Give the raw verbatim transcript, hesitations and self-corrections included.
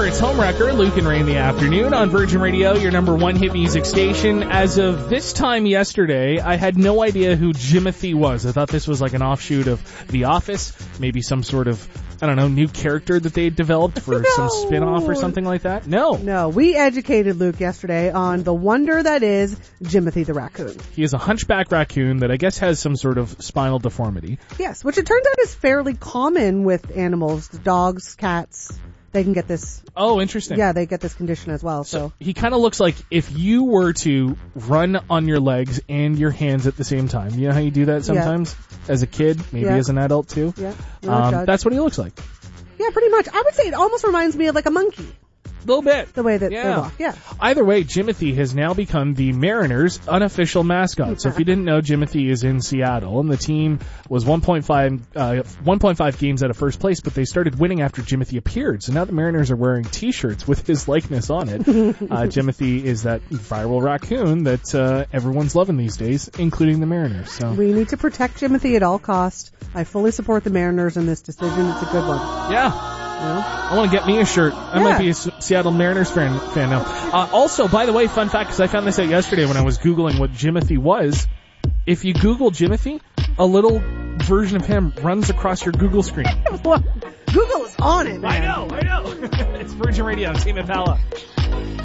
September. It's Homewrecker, Luke and Ray in the afternoon on Virgin Radio, your number one hit music station. As of this time yesterday, I had no idea who Jimothy was. I thought this was like an offshoot of The Office, maybe some sort of, I don't know, new character that they had developed for no. some spin-off or something like that. No. No, we educated Luke yesterday on the wonder that is Jimothy the raccoon. He is a hunchback raccoon that I guess has some sort of spinal deformity. Yes, which it turns out is fairly common with animals, dogs, cats. They can get this. Oh, interesting. Yeah, they get this condition as well. So, so he kind of looks like if you were to run on your legs and your hands at the same time. You know how you do that sometimes? Yeah. As a kid, maybe yeah. as an adult too? Yeah. Um, that's what he looks like. Yeah, pretty much. I would say it almost reminds me of like a monkey. A little bit. The way that yeah. they walk, yeah. Either way, Jimothy has now become the Mariners' unofficial mascot. So if you didn't know, Jimothy is in Seattle, and the team was one point five, uh, one point five games out of first place, but they started winning after Jimothy appeared. So now the Mariners are wearing T-shirts with his likeness on it. uh, Jimothy is that viral raccoon that uh, everyone's loving these days, including the Mariners. So we need to protect Jimothy at all costs. I fully support the Mariners in this decision. It's a good one. Yeah. Yeah. I want to get me a shirt. I yeah. might be a S- Seattle Mariners fan, fan now. Uh, also, by the way, fun fact, because I found this out yesterday when I was Googling what Jimothy was. If you Google Jimothy, a little version of him runs across your Google screen. Google is on it, man. I know, I know. It's Virgin Radio, Team Impala.